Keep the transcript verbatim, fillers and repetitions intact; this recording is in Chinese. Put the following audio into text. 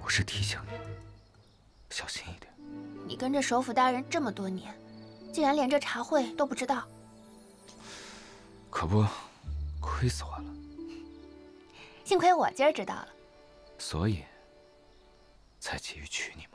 我是提醒你，小心一点。 你跟着首府大人这么多年，竟然连这茶会都不知道， 可不，亏死我了。 幸亏我今儿知道了， 所以才急于娶你嘛。